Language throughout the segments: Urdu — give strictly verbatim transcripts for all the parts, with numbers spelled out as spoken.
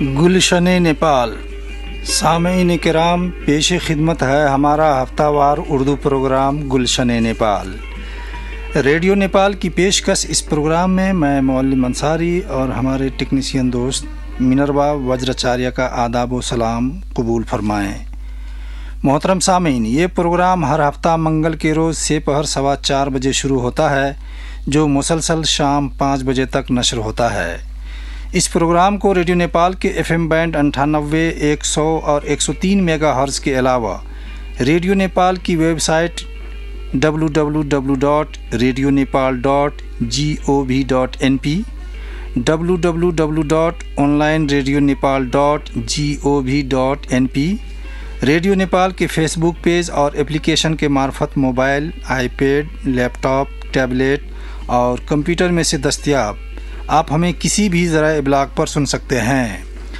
گلشن نیپال سامعین کرام، پیش خدمت ہے ہمارا ہفتہ وار اردو پروگرام گلشن نیپال۔ ریڈیو نیپال کی پیشکش اس پروگرام میں میں معلم انصاری اور ہمارے ٹیکنیشین دوست منروا وجراچاریہ کا آداب و سلام قبول فرمائیں۔ محترم سامعین، یہ پروگرام ہر ہفتہ منگل کے روز سے پہر سوا چار بجے شروع ہوتا ہے، جو مسلسل شام پانچ بجے تک نشر ہوتا ہے۔ اس پروگرام کو ریڈیو نیپال کے ایف ایم بینڈ انٹھانوے ایک سو اور ایک سو تین میگا ہرز کے علاوہ ریڈیو نیپال کی web site W W W dot radio Nepal dot G O we dot N P, W W W dot on line radio Nepal dot G O we dot N P, radio Nepal کے فیس بک پیج اور اپلیکیشن کے معرفت موبائل، آئی پیڈ، لیپ ٹاپ، ٹیبلیٹ اور کمپیوٹر میں سے دستیاب آپ ہمیں کسی بھی ذرائع ابلاغ پر سن سکتے ہیں۔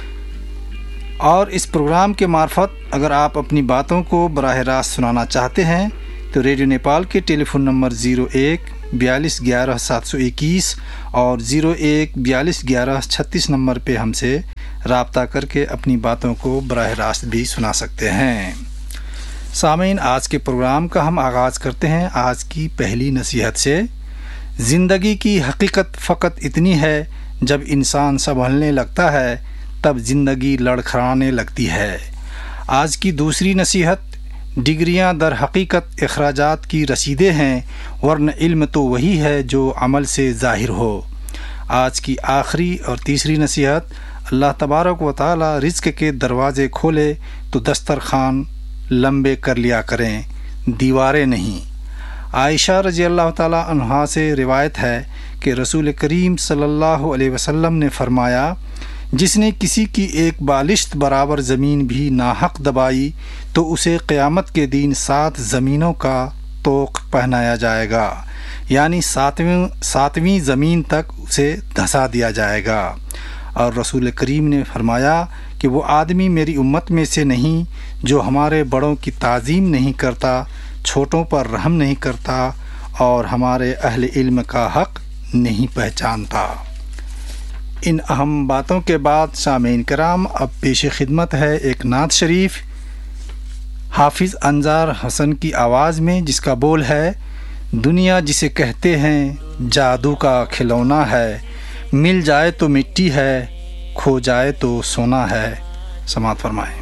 اور اس پروگرام کے معرفت اگر آپ اپنی باتوں کو براہ راست سنانا چاہتے ہیں تو ریڈیو نیپال کے ٹیلی فون نمبر زیرو ایک بیالیس گیارہ سات سو اکیس اور زیرو ایک بیالیس گیارہ چھتیس نمبر پہ ہم سے رابطہ کر کے اپنی باتوں کو براہ راست بھی سنا سکتے ہیں۔ سامعین، آج کے پروگرام کا ہم آغاز کرتے ہیں آج کی پہلی نصیحت سے۔ زندگی کی حقیقت فقط اتنی ہے، جب انسان سنبھلنے لگتا ہے تب زندگی لڑکھڑانے لگتی ہے۔ آج کی دوسری نصیحت، ڈگریاں در حقیقت اخراجات کی رسیدیں ہیں، ورنہ علم تو وہی ہے جو عمل سے ظاہر ہو۔ آج کی آخری اور تیسری نصیحت، اللہ تبارک و تعالی رزق کے دروازے کھولے تو دسترخوان لمبے کر لیا کریں، دیواریں نہیں۔ عائشہ رضی اللہ تعالیٰ عنہا سے روایت ہے کہ رسول کریم صلی اللہ علیہ وسلم نے فرمایا، جس نے کسی کی ایک بالشت برابر زمین بھی ناحق دبائی تو اسے قیامت کے دن سات زمینوں کا طوق پہنایا جائے گا، یعنی ساتویں ساتویں زمین تک اسے دھسا دیا جائے گا۔ اور رسول کریم نے فرمایا کہ وہ آدمی میری امت میں سے نہیں جو ہمارے بڑوں کی تعظیم نہیں کرتا، چھوٹوں پر رحم نہیں کرتا اور ہمارے اہل علم کا حق نہیں پہچانتا۔ ان اہم باتوں کے بعد سامعین کرام، اب پیش خدمت ہے ایک نعت شریف حافظ انظار حسن کی آواز میں، جس کا بول ہے، دنیا جسے کہتے ہیں جادو کا کھلونا ہے، مل جائے تو مٹی ہے، کھو جائے تو سونا ہے۔ سماعت فرمائیں۔